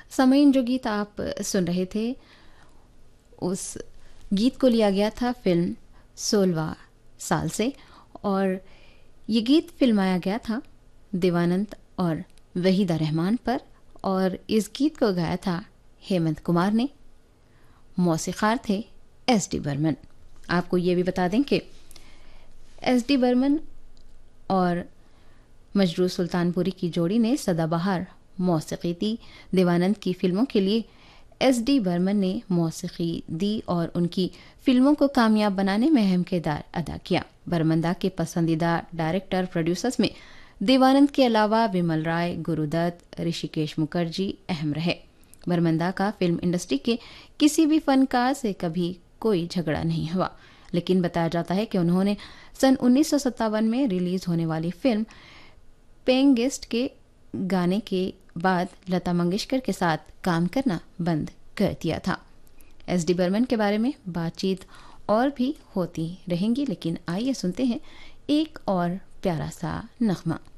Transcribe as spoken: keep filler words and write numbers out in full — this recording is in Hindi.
सामईन, जो गीत आप सुन रहे थे उस गीत को लिया गया था फिल्म सोलवा साल से, और ये गीत फिल्माया गया था देवानंद और वहीदा रहमान पर, और इस गीत को गाया था हेमंत कुमार ने। मौसीकार थे एस डी बर्मन। आपको ये भी बता दें कि एस डी बर्मन और मजरू सुल्तानपुरी की जोड़ी ने सदाबहार मौसीकी दी। देवानंद की फिल्मों के लिए एस डी बर्मन ने मौसीकी दी और उनकी फिल्मों को कामयाब बनाने में अहम किरदार अदा किया। बर्मंदा के पसंदीदा डायरेक्टर प्रोड्यूसर्स में देवानंद के अलावा विमल राय, गुरुदत्त, ऋषिकेश मुखर्जी अहम रहे। बर्मंदा का फिल्म इंडस्ट्री के किसी भी फनकार से कभी कोई झगड़ा नहीं हुआ, लेकिन बताया जाता है कि उन्होंने सन उन्नीस सौ सत्तावन में रिलीज होने वाली फिल्म पेइंग गेस्ट के गाने के बाद लता मंगेशकर के साथ काम करना बंद कर दिया था। एस डी बर्मन के बारे में बातचीत और भी होती रहेंगी, लेकिन आइए सुनते हैं एक और प्यारा सा नगमा।